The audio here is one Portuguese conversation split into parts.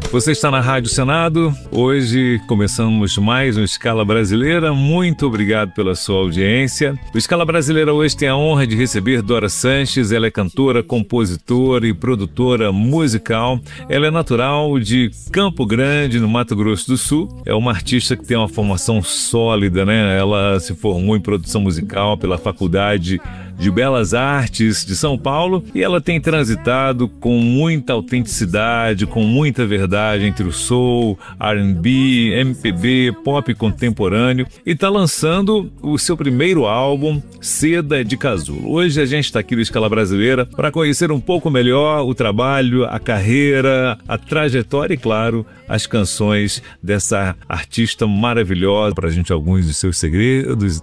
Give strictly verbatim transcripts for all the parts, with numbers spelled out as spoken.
Você está na Rádio Senado. Hoje começamos mais um Escala Brasileira. Muito obrigado pela sua audiência. O Escala Brasileira hoje tem a honra de receber Dora Sanches. Ela é cantora, compositora e produtora musical. Ela é natural de Campo Grande, no Mato Grosso do Sul. É uma artista que tem uma formação sólida, né? Ela se formou em produção musical pela Faculdade de Belas Artes de São Paulo e ela tem transitado com muita autenticidade, com muita verdade entre o soul, R and B, M P B, pop contemporâneo e está lançando o seu primeiro álbum, Seda de Casulo. Hoje a gente está aqui no Escala Brasileira para conhecer um pouco melhor o trabalho, a carreira, a trajetória e, claro, as canções dessa artista maravilhosa, para a gente alguns dos seus segredos.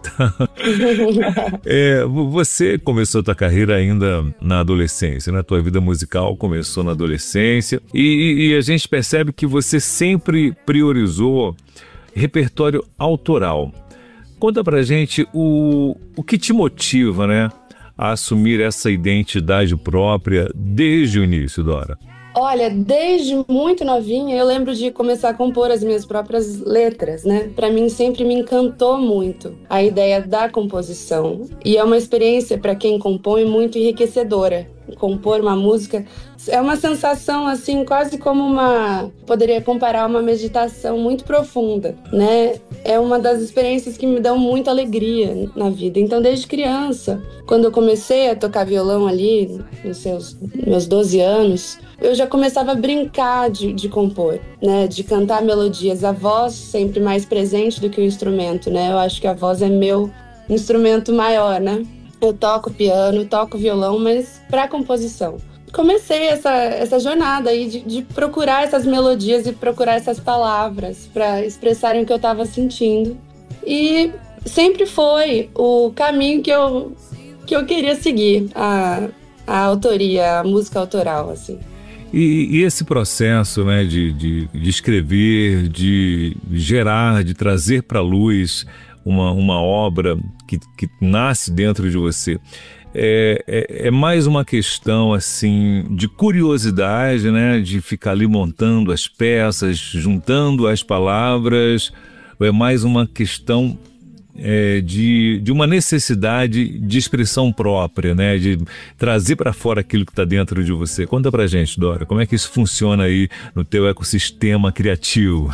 é, você começou a tua carreira ainda na adolescência, né? Tua vida musical começou na adolescência e, e a gente percebe que você sempre priorizou repertório autoral. Conta pra gente o, o que te motiva, né, a assumir essa identidade própria desde o início, Dora. Olha, desde muito novinha eu lembro de começar a compor as minhas próprias letras, né? Para mim sempre me encantou muito a ideia da composição. E é uma experiência para quem compõe muito enriquecedora. Compor uma música é uma sensação assim, quase como uma, poderia comparar uma meditação muito profunda, né? É uma das experiências que me dão muita alegria na vida. Então, desde criança, quando eu comecei a tocar violão ali, nos seus meus doze anos, eu já começava a brincar de, de compor, né? De cantar melodias. A voz sempre mais presente do que o instrumento, né? Eu acho que a voz é meu instrumento maior, né? Eu toco piano, toco violão, mas para composição. Comecei essa, essa jornada aí de, de procurar essas melodias e procurar essas palavras para expressarem o que eu estava sentindo. E sempre foi o caminho que eu, que eu queria seguir, a, a autoria, a música autoral, assim. E, e esse processo, né, de, de, de escrever, de gerar, de trazer para a luz uma, uma obra que, que nasce dentro de você, é, é, é mais uma questão assim de curiosidade, né, de ficar ali montando as peças, juntando as palavras, ou é mais uma questão É, de, de uma necessidade de expressão própria, né? De trazer para fora aquilo que está dentro de você? Conta pra gente, Dora, como é que isso funciona aí no teu ecossistema criativo?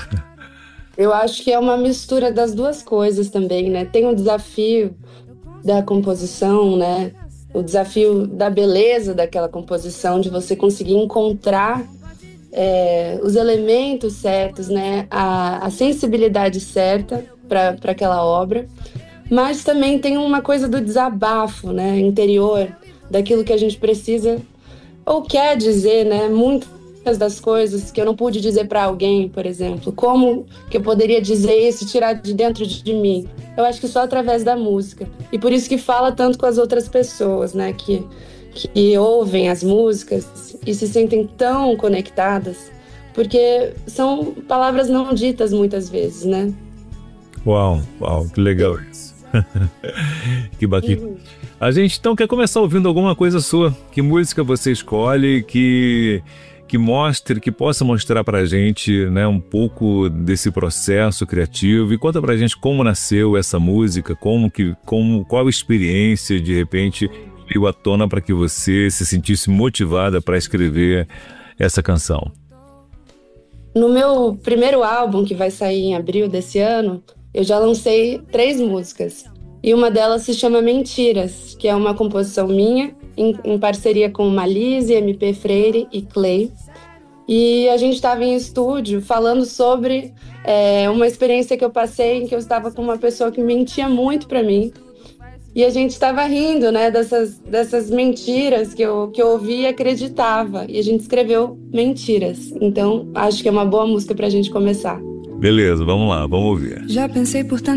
Eu acho que é uma mistura das duas coisas também, né? Tem o desafio da composição, né? O desafio da beleza daquela composição, de você conseguir encontrar é, os elementos certos, né? A, a sensibilidade certa para aquela obra, mas também tem uma coisa do desabafo, né, interior, daquilo que a gente precisa ou quer dizer, né, muitas das coisas que eu não pude dizer para alguém, por exemplo, como que eu poderia dizer isso, tirar de dentro de, de mim? Eu acho que só através da música, e por isso que fala tanto com as outras pessoas, né, que, que ouvem as músicas e se sentem tão conectadas, porque são palavras não ditas muitas vezes, né? Uau, uau, que legal isso. Que bacana. Uhum. A gente então quer começar ouvindo alguma coisa sua. Que música você escolhe que, que mostre, que possa mostrar pra gente, né, um pouco desse processo criativo, e conta pra gente como nasceu essa música, como que, como, qual a experiência de repente veio à tona para que você se sentisse motivada para escrever essa canção. No meu primeiro álbum, que vai sair em abril desse ano, eu já lancei três músicas, e uma delas se chama Mentiras, que é uma composição minha, em, em parceria com Malise, M P Freire e Clay. E a gente estava em estúdio falando sobre é, uma experiência que eu passei, em que eu estava com uma pessoa que mentia muito para mim, e a gente estava rindo, né, dessas, dessas mentiras que eu, que eu ouvia e acreditava, e a gente escreveu Mentiras. Então, acho que é uma boa música para a gente começar. Beleza, vamos lá, vamos ouvir. Já pensei por tanto